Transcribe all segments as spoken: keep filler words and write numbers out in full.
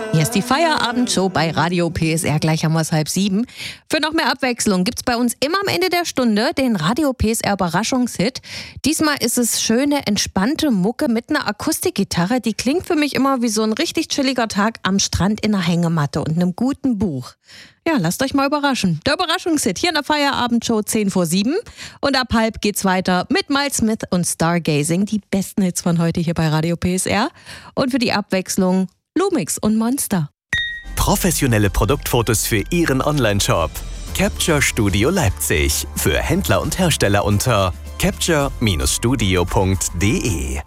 Hier ist die Feierabendshow bei Radio P S R, gleich haben wir es halb sieben. Für noch mehr Abwechslung gibt's bei uns immer am Ende der Stunde den Radio P S R Überraschungshit. Diesmal ist es schöne, entspannte Mucke mit einer Akustikgitarre. Die klingt für mich immer wie so ein richtig chilliger Tag am Strand in einer Hängematte und einem guten Buch. Ja, lasst euch mal überraschen. Der Überraschungshit hier in der Feierabendshow zehn vor sieben. Und ab halb geht's weiter mit Miles Smith und Stargazing. Die besten Hits von heute hier bei Radio P S R. Und für die Abwechslung Lumix und Monster. Professionelle Produktfotos für Ihren Onlineshop. Capture Studio Leipzig. Für Händler und Hersteller unter capture Studio punkt de.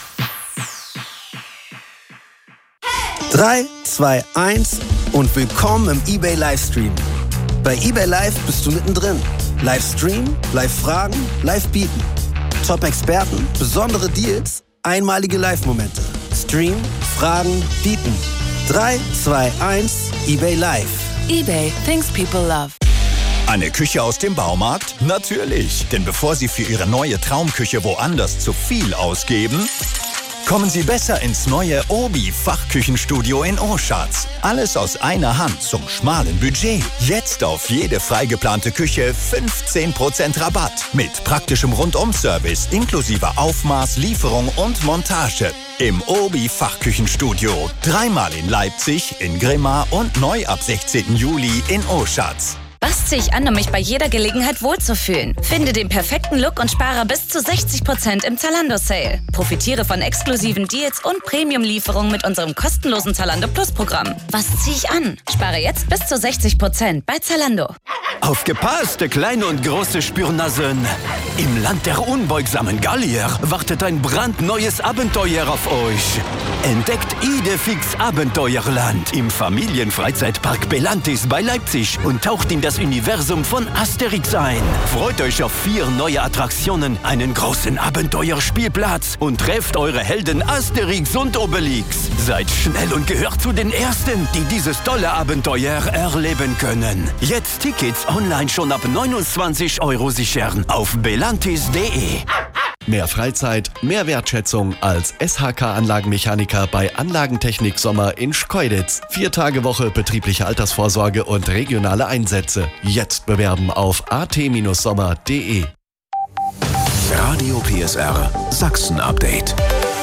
drei, zwei, eins und willkommen im eBay Livestream. Bei eBay Live bist du mittendrin. Livestream, Live-Fragen, Live-Bieten. Top-Experten, besondere Deals, einmalige Live-Momente. Stream, Fragen, Bieten. drei, zwei, eins, eBay Live. eBay, things people love. Eine Küche aus dem Baumarkt? Natürlich, denn bevor Sie für Ihre neue Traumküche woanders zu viel ausgeben, kommen Sie besser ins neue Obi Fachküchenstudio in Oschatz. Alles aus einer Hand zum schmalen Budget. Jetzt auf jede freigeplante Küche fünfzehn Prozent Rabatt. Mit praktischem Rundum-Service inklusive Aufmaß, Lieferung und Montage. Im Obi Fachküchenstudio. Dreimal in Leipzig, in Grimma und neu ab sechzehnten Juli in Oschatz. Was ziehe ich an, um mich bei jeder Gelegenheit wohlzufühlen? Finde den perfekten Look und spare bis zu sechzig Prozent im Zalando-Sale. Profitiere von exklusiven Deals und Premium-Lieferungen mit unserem kostenlosen Zalando Plus-Programm. Was ziehe ich an? Spare jetzt bis zu sechzig Prozent bei Zalando. Aufgepasst, kleine und große Spürnasen. Im Land der unbeugsamen Gallier wartet ein brandneues Abenteuer auf euch. Entdeckt Idefix Abenteuerland im Familienfreizeitpark Belantis bei Leipzig und taucht in das Universum von Asterix ein. Freut euch auf vier neue Attraktionen, einen großen Abenteuerspielplatz und trefft eure Helden Asterix und Obelix. Seid schnell und gehört zu den Ersten, die dieses tolle Abenteuer erleben können. Jetzt Tickets online schon ab neunundzwanzig Euro sichern auf belantis punkt de. Mehr Freizeit, mehr Wertschätzung als S H K-Anlagenmechaniker bei Anlagentechnik Sommer in Schkeuditz. Vier Tage Woche betriebliche Altersvorsorge und regionale Einsätze. Jetzt bewerben auf a t sommer punkt de. Radio P S R Sachsen-Update.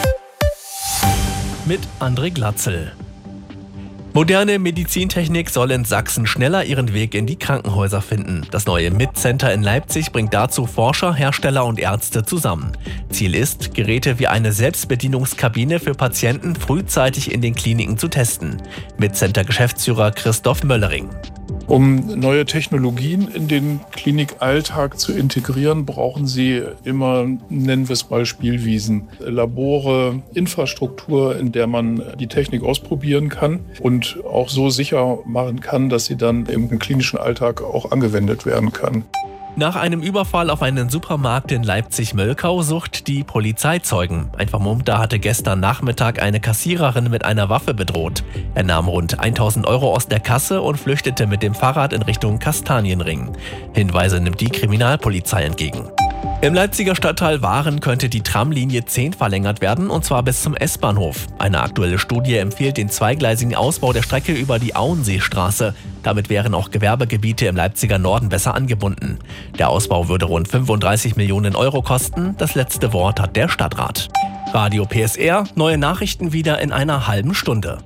Mit André Glatzel. Moderne Medizintechnik soll in Sachsen schneller ihren Weg in die Krankenhäuser finden. Das neue M I T-Center in Leipzig bringt dazu Forscher, Hersteller und Ärzte zusammen. Ziel ist, Geräte wie eine Selbstbedienungskabine für Patienten frühzeitig in den Kliniken zu testen. M I T-Center-Geschäftsführer Christoph Möllering. Um neue Technologien in den Klinikalltag zu integrieren, brauchen Sie immer, nennen wir es mal, Spielwiesen, Labore, Infrastruktur, in der man die Technik ausprobieren kann und auch so sicher machen kann, dass sie dann im klinischen Alltag auch angewendet werden kann. Nach einem Überfall auf einen Supermarkt in Leipzig-Möllkau sucht die Polizei Zeugen. Ein Vermummter hatte gestern Nachmittag eine Kassiererin mit einer Waffe bedroht. Er nahm rund tausend Euro aus der Kasse und flüchtete mit dem Fahrrad in Richtung Kastanienring. Hinweise nimmt die Kriminalpolizei entgegen. Im Leipziger Stadtteil Waren könnte die Tramlinie zehn verlängert werden, und zwar bis zum S-Bahnhof. Eine aktuelle Studie empfiehlt den zweigleisigen Ausbau der Strecke über die Auenseestraße. Damit wären auch Gewerbegebiete im Leipziger Norden besser angebunden. Der Ausbau würde rund fünfunddreißig Millionen Euro kosten. Das letzte Wort hat der Stadtrat. Radio P S R, neue Nachrichten wieder in einer halben Stunde.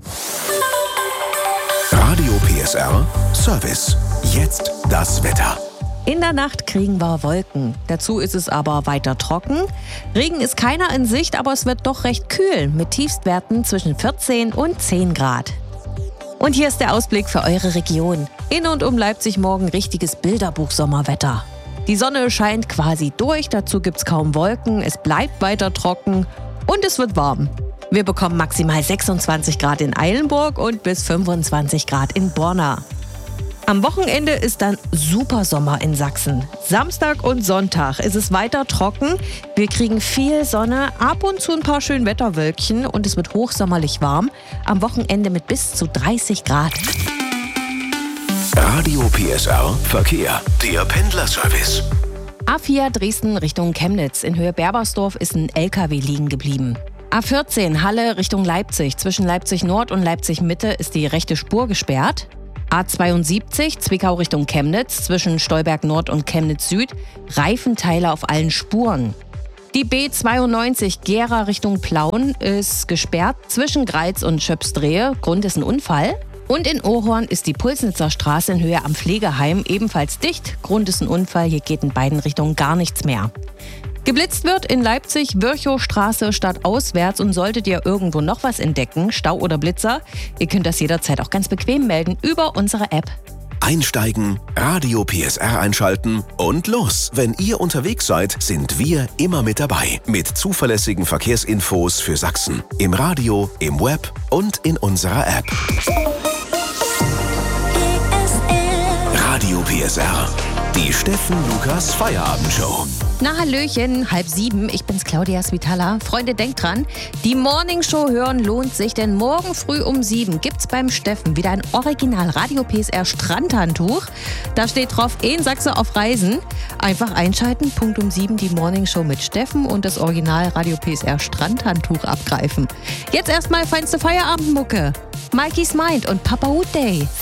Radio P S R Service. Jetzt das Wetter. In der Nacht kriegen wir Wolken. Dazu ist es aber weiter trocken. Regen ist keiner in Sicht, aber es wird doch recht kühl mit Tiefstwerten zwischen vierzehn und zehn Grad. Und hier ist der Ausblick für eure Region. In und um Leipzig morgen richtiges Bilderbuch-Sommerwetter. Die Sonne scheint quasi durch, dazu gibt's kaum Wolken, es bleibt weiter trocken und es wird warm. Wir bekommen maximal sechsundzwanzig Grad in Eilenburg und bis fünfundzwanzig Grad in Borna. Am Wochenende ist dann super Sommer in Sachsen. Samstag und Sonntag ist es weiter trocken. Wir kriegen viel Sonne, ab und zu ein paar Schönwetterwölkchen und es wird hochsommerlich warm. Am Wochenende mit bis zu dreißig Grad. Radio P S R Verkehr. Der Pendlerservice. A vier Dresden Richtung Chemnitz. In Höhe Berbersdorf ist ein L K W liegen geblieben. A vierzehn Halle Richtung Leipzig. Zwischen Leipzig Nord und Leipzig Mitte ist die rechte Spur gesperrt. A zweiundsiebzig Zwickau Richtung Chemnitz. Zwischen Stolberg Nord und Chemnitz Süd. Reifenteile auf allen Spuren. Die B zweiundneunzig Gera Richtung Plauen ist gesperrt zwischen Greiz und Schöpsdrehe. Grund ist ein Unfall. Und in Ohorn ist die Pulsnitzer Straße in Höhe am Pflegeheim ebenfalls dicht. Grund ist ein Unfall, hier geht in beiden Richtungen gar nichts mehr. Geblitzt wird in Leipzig Virchowstraße stadtauswärts und solltet ihr irgendwo noch was entdecken, Stau oder Blitzer, ihr könnt das jederzeit auch ganz bequem melden über unsere App. Einsteigen, Radio P S R einschalten und los. Wenn ihr unterwegs seid, sind wir immer mit dabei. Mit zuverlässigen Verkehrsinfos für Sachsen. Im Radio, im Web und in unserer App. Radio P S R. Die Steffen Lukas Feierabendshow. Na hallöchen, halb sieben, ich bin's Claudia Svitala. Freunde, denkt dran, die Morningshow hören lohnt sich, denn morgen früh um sieben gibt's beim Steffen wieder ein Original Radio P S R Strandhandtuch. Da steht drauf, in Sachse auf Reisen. Einfach einschalten, Punkt um sieben die Morningshow mit Steffen und das Original Radio P S R Strandhandtuch abgreifen. Jetzt erstmal feinste Feierabendmucke. Mikey's Mind und Papa Hood Day.